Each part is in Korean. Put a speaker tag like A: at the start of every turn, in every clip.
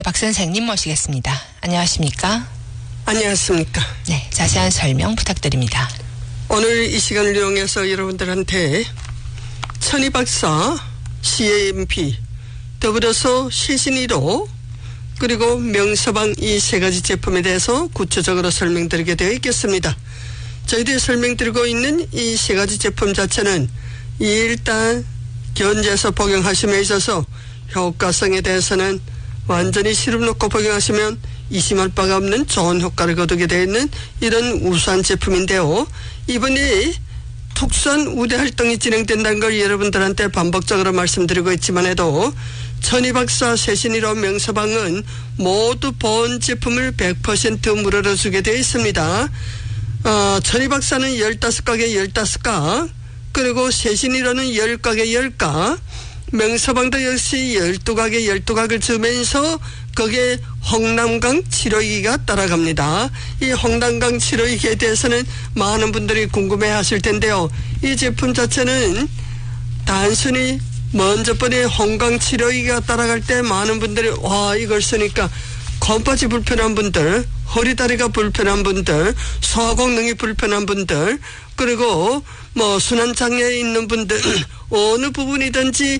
A: 박 선생님 모시겠습니다. 안녕하십니까?
B: 안녕하십니까?
A: 네, 자세한 설명 부탁드립니다.
B: 오늘 이 시간을 이용해서 여러분들한테 천희박사, CAMP, 더불어서 최신의로 그리고 명서방 이 세 가지 제품에 대해서 구체적으로 설명드리게 되어 있겠습니다. 저희들이 설명드리고 있는 이 세 가지 제품 자체는 일단 견제해서 복용하심에 있어서 효과성에 대해서는 완전히 시름 놓고 복용하시면 의심할 바가 없는 좋은 효과를 거두게 되어 있는 이런 우수한 제품인데요. 이번에 특수한 우대 활동이 진행된다는 걸 여러분들한테 반복적으로 말씀드리고 있지만 해도 천희박사 최신의로 명서방은 모두 본 제품을 100% 무료로 주게 되어 있습니다. 천희박사는 15가게 15가, 그리고 최신의로는 10가게 10가, 명서방도 역시 12가게 12각을 주면서 거기에 홍남강 치료기가 따라갑니다. 이 홍남강 치료기에 대해서는 많은 분들이 궁금해 하실 텐데요. 이 제품 자체는 단순히 먼저 번에 홍강 치료기가 따라갈 때 많은 분들이 와, 이걸 쓰니까 컴파지 불편한 분들, 허리다리가 불편한 분들, 소화功능이 불편한 분들, 그리고 순환장애에 있는 분들 어느 부분이든지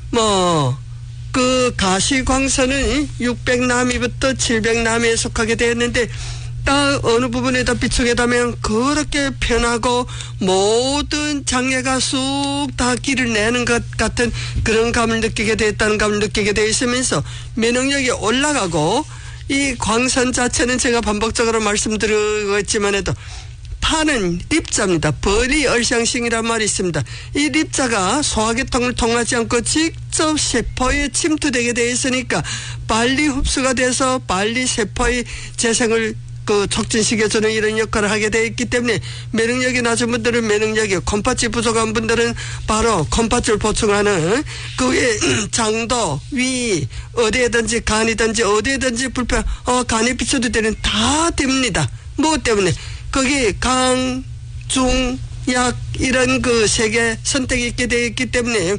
B: 그 가시광선은 600나미부터 700나미에 속하게 되었는데 딱 어느 부분에다 비추게 되면 그렇게 편하고 모든 장애가 쑥 다 길을 내는 것 같은 그런 감을 느끼게 되었다는 감을 느끼게 되어 있으면서 면역력이 올라가고, 이 광선 자체는 제가 반복적으로 말씀드리고 있지만 해도 파는 립자입니다. 버리얼샹싱이란 말이 있습니다. 이 립자가 소화계통을 통하지 않고 직접 세포에 침투되게 되어 있으니까 빨리 흡수가 돼서 빨리 세포의 재생을 촉진시켜주는 이런 역할을 하게 되어 있기 때문에 면역력이 낮은 분들은 면역력이, 컴파치 부족한 분들은 바로 컴파치를 보충하는, 그 외에 장도, 위, 어디에든지 간이든지 어디에든지 불편, 간이 비춰도 되는 다 됩니다. 뭐 때문에? 거기 강, 중, 약 이런 그 세 개 선택이 있게 되어 있기 때문에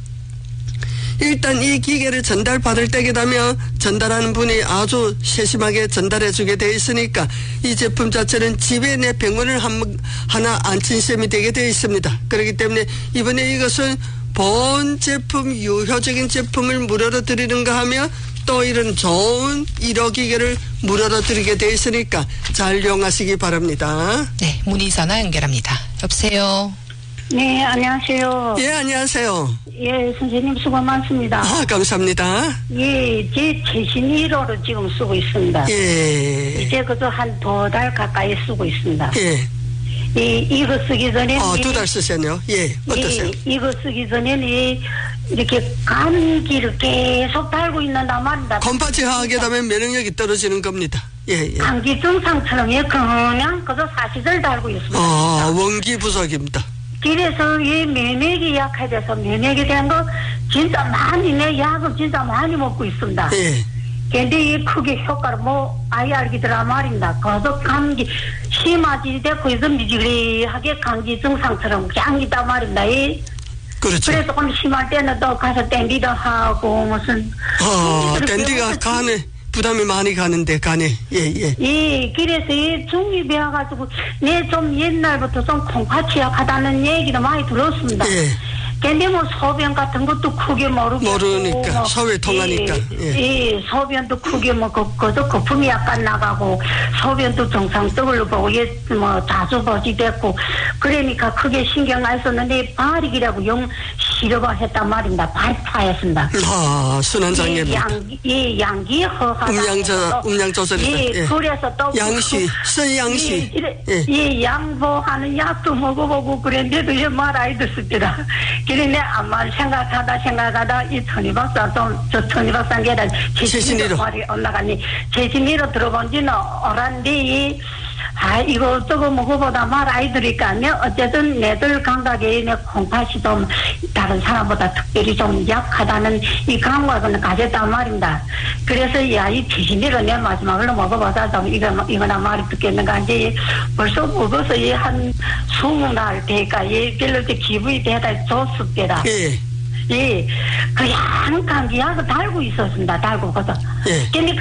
B: 일단 이 기계를 전달받을 때게 되면 전달하는 분이 아주 세심하게 전달해 주게 되어 있으니까 이 제품 자체는 집에 내 병원을 하나 앉힌 셈이 되게 되어 있습니다. 그렇기 때문에 이번에 이것은 본 제품, 유효적인 제품을 무료로 드리는가 하면 또 이런 좋은 1호 기계를 무료로 드리게 되어 있으니까 잘 이용하시기 바랍니다.
A: 네, 문의전화 연결합니다. 여보세요.
C: 네, 안녕하세요.
B: 예, 안녕하세요.
C: 예, 선생님 수고 많습니다.
B: 감사합니다.
C: 예, 제 최신의로를 지금 쓰고 있습니다.
B: 예.
C: 이제 그저 한 2달 가까이 쓰고 있습니다.
B: 예.
C: 이거 쓰기 전에
B: 2달 쓰셨네요. 예, 어떠세요?
C: 이거 쓰기 전에는 이렇게 감기를 계속 달고 있는단 말입니다.
B: 컴파치 하게 되면 면역력이 떨어지는 겁니다. 예, 예.
C: 감기 증상처럼 그냥 그저 사시들 달고 있습니다.
B: 원기 부족입니다.
C: 그래서 이 면역이 약해져서 면역에 대한 거 진짜 많이, 내 약을 진짜 많이 먹고 있습니다.
B: 예.
C: 근데 이 크게 효과를 아예 알기더라 말입니다. 거듭 감기 심하지 되고 있어 미지근하게 감기 증상처럼 짱이다 말입니다.
B: 그렇죠.
C: 그래서 조금 심할 때는 또 가서 땡기도 하고 무슨
B: 땡기가 간에 부담이 많이 가는데 간에 예.
C: 예, 그래서 이 중이 배워가지고 내 좀 옛날부터 좀 콩팥이 약하다는 얘기도 많이 들었습니다.
B: 예.
C: 근데 소변 같은 것도 크게
B: 모르니까 소변 통하니까
C: 예, 소변도 크게 그저 거품이 약간 나가고 소변도 정상적으로 보고 자주 보지 됐고 그러니까 크게 신경 안 썼는데 발익이라고 영 싫어가 했단 말입니다. 발파였습니다.
B: 순환장애입니다.
C: 양기 허하다.
B: 음양 조절이다.
C: 예, 그래서 또
B: 양시, 선양시.
C: 양보하는 약도 먹어보고 그랬는데도 말 아이 듣습니다. 그러네 아마 생각하다 이 천희박사 저 천희박사인 게 아니라 최신의로 말이 올라가니 최신의로 들어본 지는 오란데 이거 저거 먹어보다 말 아이들이니까 어쨌든 내들 감각에 내 콩팥이 좀 다른 사람보다 특별히 좀 약하다는 이 감각은 가졌단 말입니다. 그래서 이 최신의로 내 마지막으로 먹어보자 좀 이거나 말이 듣겠는가 이제 벌써 먹어서 한 20날 되니까 별로 기분이 대단히 좋습니다.
B: 예.
C: 예, 그냥 감기약을 달고 있었습니다. 달고 거든.
B: 예.
C: 근데